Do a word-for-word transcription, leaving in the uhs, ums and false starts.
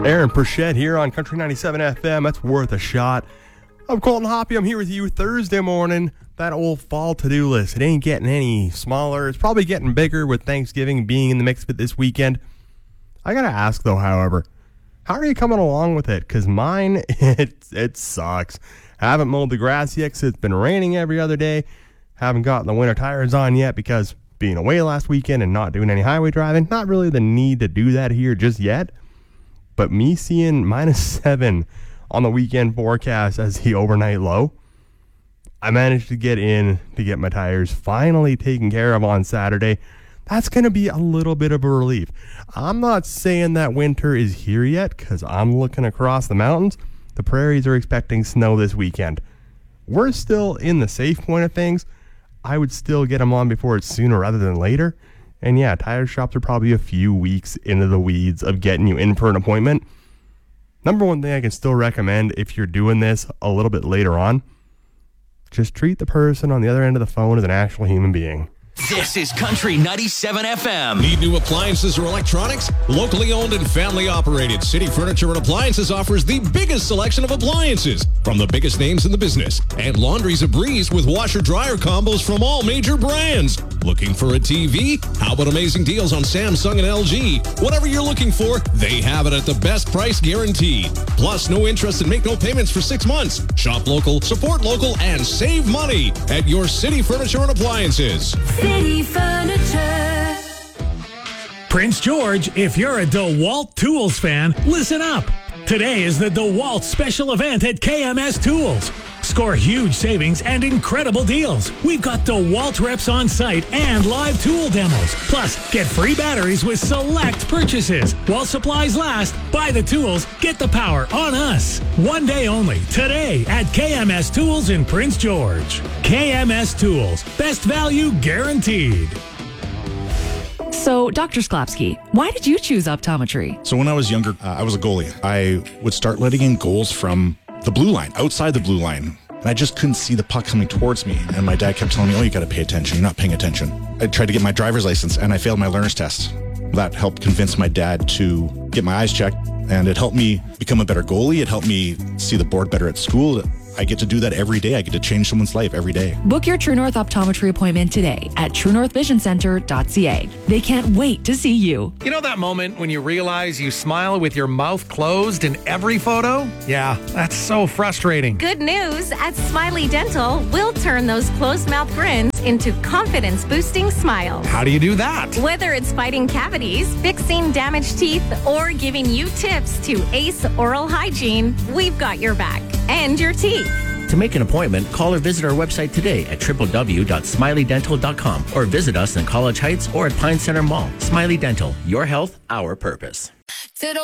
Aaron Pritchett here on Country ninety-seven F M. That's worth a shot. I'm Colton Hoppy. I'm here with you Thursday morning. That old fall to-do list, it ain't getting any smaller. It's probably getting bigger with Thanksgiving being in the mix of it this weekend. I gotta ask, though, however, how are you coming along with it? Because mine, it, it sucks. I haven't mowed the grass yet because it's been raining every other day. Haven't gotten the winter tires on yet because being away last weekend and not doing any highway driving, not really the need to do that here just yet. But me seeing minus seven on the weekend forecast as the overnight low, I managed to get in to get my tires finally taken care of on Saturday. That's going to be a little bit of a relief. I'm not saying that winter is here yet because I'm looking across the mountains. The prairies are expecting snow this weekend. We're still in the safe point of things. I would still get them on before it's sooner rather than later. And yeah, tire shops are probably a few weeks into the weeds of getting you in for an appointment. Number one thing I can still recommend if you're doing this a little bit later on, just treat the person on the other end of the phone as an actual human being. This is Country ninety-seven F M. Need new appliances or electronics? Locally owned and family operated, City Furniture and Appliances offers the biggest selection of appliances from the biggest names in the business. And laundry's a breeze with washer-dryer combos from all major brands. Looking for a T V? How about amazing deals on Samsung and L G? Whatever you're looking for, they have it at the best price guaranteed. Plus, no interest and make no payments for six months. Shop local, support local, and save money at your City Furniture and Appliances. City Furniture. Prince George, if you're a DeWalt Tools fan, listen up. Today is the DeWalt special event at K M S Tools. Score huge savings and incredible deals. We've got DeWalt reps on site and live tool demos. Plus, get free batteries with select purchases. While supplies last, buy the tools, get the power on us. One day only, today at K M S Tools in Prince George. K M S Tools, best value guaranteed. So, Doctor Sklapski, why did you choose optometry? So when I was younger, uh, I was a goalie. I would start letting in goals from the blue line, outside the blue line. And I just couldn't see the puck coming towards me. And my dad kept telling me, oh, you got to pay attention. You're not paying attention. I tried to get my driver's license and I failed my learner's test. That helped convince my dad to get my eyes checked. And it helped me become a better goalie. It helped me see the board better at school. I get to do that every day. I get to change someone's life every day. Book your True North optometry appointment today at true north vision center dot c a. They can't wait to see you. You know that moment when you realize you smile with your mouth closed in every photo? Yeah, that's so frustrating. Good news. At Smiley Dental, we'll turn those closed mouth grins into confidence-boosting smiles. How do you do that? Whether it's fighting cavities, fixing damaged teeth, or giving you tips to ace oral hygiene, we've got your back and your teeth. To make an appointment, call or visit our website today at w w w dot smiley dental dot com or visit us in College Heights or at Pine Center Mall. Smiley Dental, your health, our purpose.